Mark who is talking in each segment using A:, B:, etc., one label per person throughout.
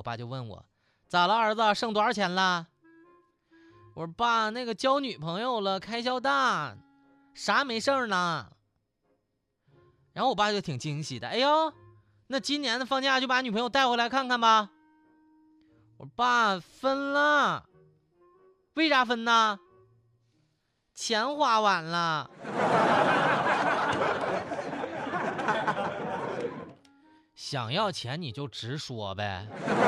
A: 我爸就问我，咋了儿子，剩多少钱了？我说爸，那个交女朋友了，开销大，啥没剩呢。然后我爸就挺惊喜的，哎呦，那今年的放假就把女朋友带回来看看吧。我说爸，分了。为啥分呢？钱花完了。想要钱你就直说呗。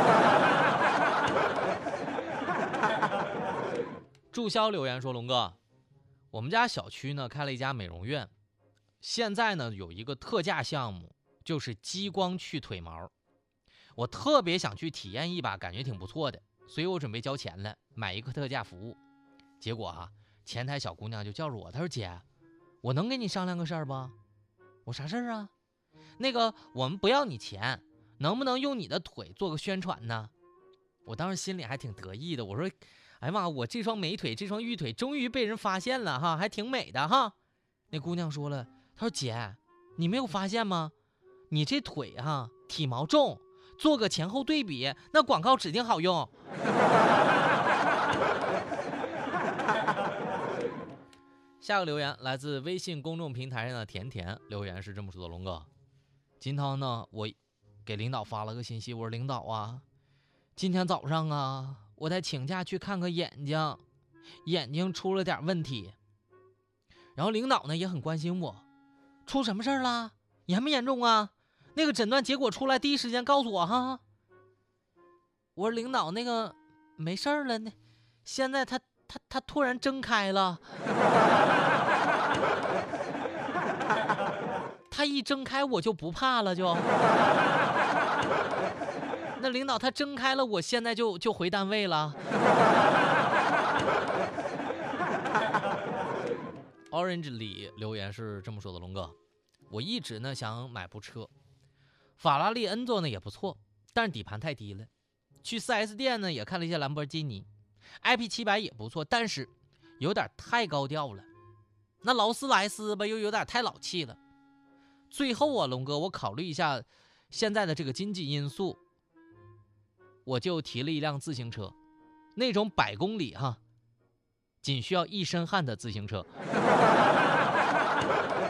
A: 注销留言说，龙哥，我们家小区呢开了一家美容院，现在呢有一个特价项目，就是激光去腿毛。我特别想去体验一把，感觉挺不错的，所以我准备交钱了，买一个特价服务。结果前台小姑娘就叫住我，她说姐，我能跟你商量个事儿不？我啥事儿啊？那个我们不要你钱，能不能用你的腿做个宣传呢？我当时心里还挺得意的，我说哎呀妈，我这双美腿，这双玉腿终于被人发现了哈，还挺美的哈。那姑娘说了，她说姐，你没有发现吗？你这腿体毛重，做个前后对比，那广告指定好用。下个留言来自微信公众平台上的甜甜，留言是这么说的，龙哥，今天呢我给领导发了个信息，我说领导啊，今天早上我得请假去看个眼睛，眼睛出了点问题。然后领导呢也很关心我，出什么事儿了？严不严重啊？那个诊断结果出来第一时间告诉我哈。我说领导，那个没事儿了，那现在他突然睁开了。他一睁开我就不怕了就。那领导他睁开了，我现在就回单位了。Orange 里留言是这么说的，龙哥，我一直呢想买部车，法拉利恩座呢也不错，但是底盘太低了。去 4S 店呢也看了一些兰博基尼 IP700 也不错，但是有点太高调了。那劳斯莱斯吧又有点太老气了。最后龙哥，我考虑一下现在的这个经济因素，我就提了一辆自行车，那种100公里仅需要一身汗的自行车。